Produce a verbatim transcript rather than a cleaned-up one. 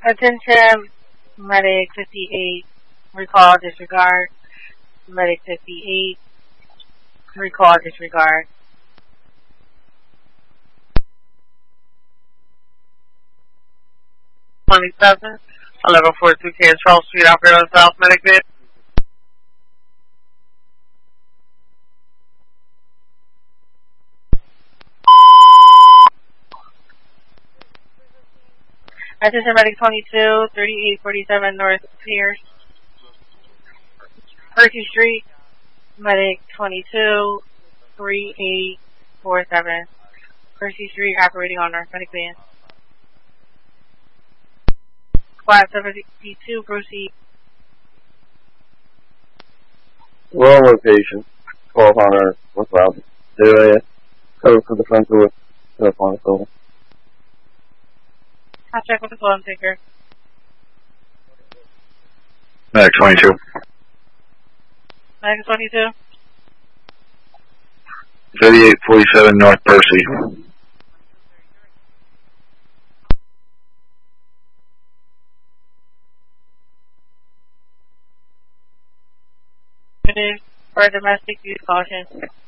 Attention, Medic fifty-eight, recall, disregard. Medic fifty-eight, recall, disregard. twenty-seven, eleven forty-two K Charles Street, operator on South Medic Mid. Attention, Medic twenty-two, thirty-eight forty-seven North Pierce. Percy Street, Medic twenty-two, thirty-eight forty-seven. Percy Street, operating on North Medic Van. Squad seventy-two, proceed. We're on location. twelve hundred, what's up? Zero eight. Code for the front door. twelve hundred, over. I'll check with the phone taker. Medic twenty-two. Medic twenty-two. thirty-eight forty-seven North Percy. For domestic use caution.